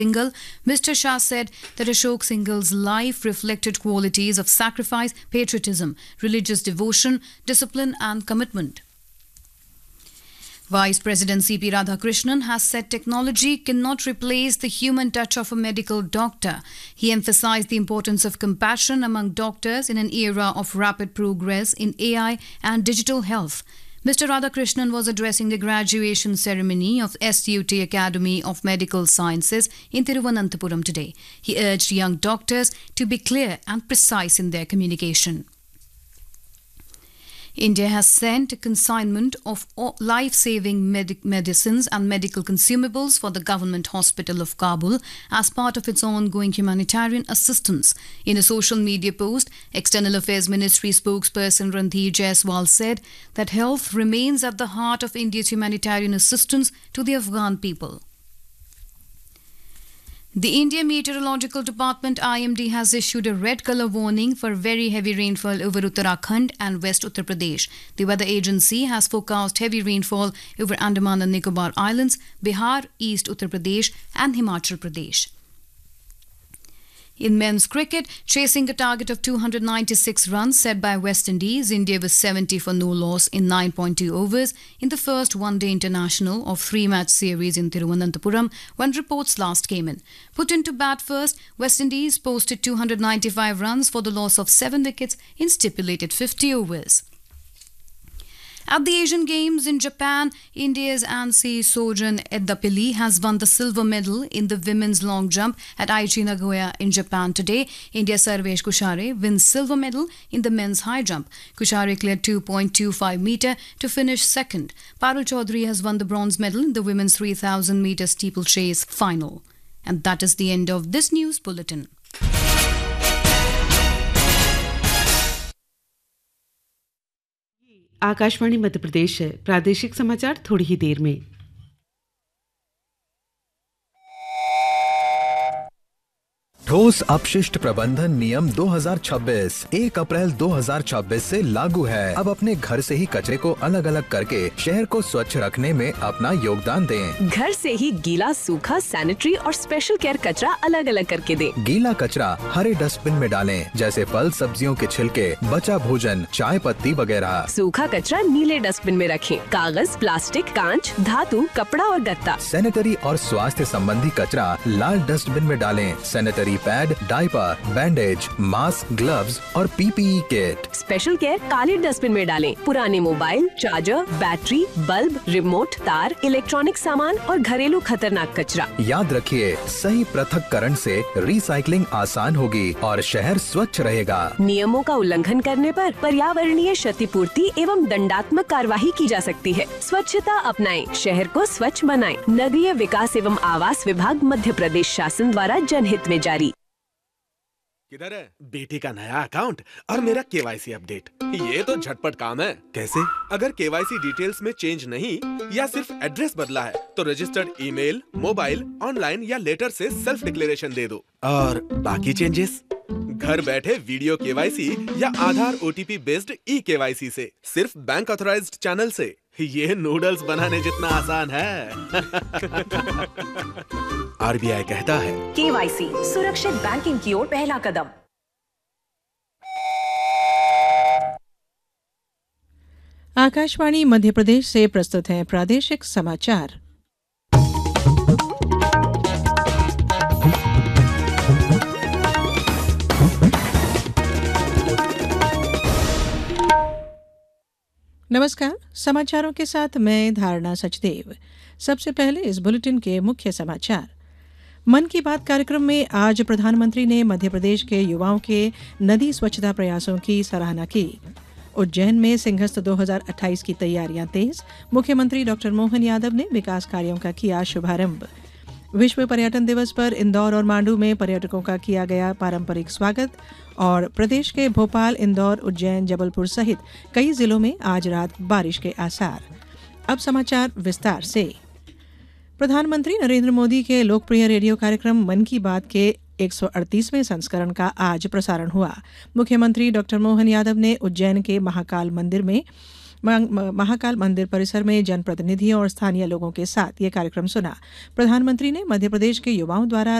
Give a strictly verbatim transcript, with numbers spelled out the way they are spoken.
Singhal, Mister Shah said that Ashok Singhal's life reflected qualities of sacrifice, patriotism, religious devotion, discipline and commitment. Vice President C P Radhakrishnan has said technology cannot replace the human touch of a medical doctor. He emphasized the importance of compassion among doctors in an era of rapid progress in A I and digital health. Mister Radhakrishnan was addressing the graduation ceremony of S U T Academy of Medical Sciences in Thiruvananthapuram today. He urged young doctors to be clear and precise in their communication. India has sent a consignment of life-saving medic- medicines and medical consumables for the government hospital of Kabul as part of its ongoing humanitarian assistance. In a social media post, External Affairs Ministry spokesperson Randhir Jaiswal said that health remains at the heart of India's humanitarian assistance to the Afghan people. The India Meteorological Department I M D has issued a red colour warning for very heavy rainfall over Uttarakhand and West Uttar Pradesh. The weather agency has forecast heavy rainfall over Andaman and Nicobar Islands, Bihar, East Uttar Pradesh and Himachal Pradesh. In men's cricket, chasing a target of two hundred ninety-six runs set by West Indies, India was seventy for no loss in nine point two overs in the first one-day international of three-match series in Thiruvananthapuram when reports last came in. Put into bat first, West Indies posted two hundred ninety-five runs for the loss of seven wickets in stipulated fifty overs. At the Asian Games in Japan, India's Anssi Sojan Eddapili has won the silver medal in the women's long jump at Aichi Nagoya in Japan today. India's Sarvesh Kushare wins silver medal in the men's high jump. Kushare cleared two point two five metre to finish second. Parul Chaudhary has won the bronze medal in the women's three thousand metre steeplechase final. And that is the end of this news bulletin. Akashvani Madhya Pradesh है। प्रादेशिक समाचार थोड़ी ही देर में। ठोस अपशिष्ट प्रबंधन नियम दो हज़ार छब्बीस एक अप्रैल दो हज़ार छब्बीस से लागू है। अब अपने घर से ही कचरे को अलग अलग करके शहर को स्वच्छ रखने में अपना योगदान दें। घर से ही गीला, सूखा, सैनिटरी और स्पेशल केयर कचरा अलग अलग करके दें। गीला कचरा हरे डस्टबिन में डालें, जैसे फल सब्जियों के छिलके, बचा भोजन, चाय पत्ती वगैरह। सूखा कचरा नीले डस्टबिन में रखें। कागज, प्लास्टिक, कांच, धातु, कपड़ा और गत्ता। सैनिटरी और स्वास्थ्य संबंधी कचरा लाल डस्टबिन में डालें। Sanitary pad, diaper, bandage, mask, gloves और पीपीई किट। स्पेशल केयर काले डस्टबिन में डालें। पुराने mobile, charger, battery, bulb, remote, तार, इलेक्ट्रॉनिक सामान और घरेलू खतरनाक कचरा। याद रखिए, सही पृथक्करण से रिसाइकलिंग आसान होगी और शहर स्वच्छ रहेगा। नियमों का उल्लंघन करने पर पर्यावरणीय क्षतिपूर्ति एवं दंडात्मक कार्यवाही की जा सकती है। स्वच्छता अपनाएं, शहर को स्वच्छ बनाएं। नगरीय विकास एवं आवास विभाग मध्य प्रदेश शासन द्वारा जनहित में जारी। किधर है? बेटे का नया अकाउंट और मेरा केवाईसी अपडेट। ये तो झटपट काम है। कैसे? अगर केवाईसी डिटेल्स में चेंज नहीं या सिर्फ एड्रेस बदला है तो रजिस्टर्ड ईमेल, मोबाइल, ऑनलाइन या लेटर से सेल्फ डिक्लेरेशन दे दो। और बाकी चेंजेस घर बैठे वीडियो केवाईसी या आधार ओटीपी बेस्ड ई केवाईसी से, सिर्फ बैंक ऑथराइज्ड चैनल से। ये नूडल्स बनाने जितना आसान है। आरबीआई कहता है, केवाईसी सुरक्षित बैंकिंग की ओर पहला कदम। आकाशवाणी मध्य प्रदेश से प्रस्तुत है प्रादेशिक समाचार। नमस्कार, समाचारों के साथ मैं धारणा सचदेव। सबसे पहले इस बुलेटिन के मुख्य समाचार। मन की बात कार्यक्रम में आज प्रधानमंत्री ने मध्य प्रदेश के युवाओं के नदी स्वच्छता प्रयासों की सराहना की। उज्जैन में सिंहस्थ दो हज़ार अट्ठाईस की तैयारियां तेज। मुख्यमंत्री डॉक्टर मोहन यादव ने विकास कार्यों का किया शुभारंभ। विश्व पर्यटन दिवस पर इंदौर और मांडू में पर्यटकों का किया गया पारंपरिक स्वागत। और प्रदेश के भोपाल, इंदौर, उज्जैन, जबलपुर सहित कई जिलों में आज रात बारिश के आसार। अब समाचार विस्तार से। प्रधानमंत्री नरेंद्र मोदी के लोकप्रिय रेडियो कार्यक्रम मन की बात के एक सौ अड़तीसवें संस्करण का आज प्रसारण हुआ। मुख्यमंत्री डॉक्टर मोहन यादव ने उज्जैन के महाकाल मंदिर में महाकाल मंदिर परिसर में जनप्रतिनिधियों और स्थानीय लोगों के साथ ये कार्यक्रम सुना। प्रधानमंत्री ने मध्यप्रदेश के युवाओं द्वारा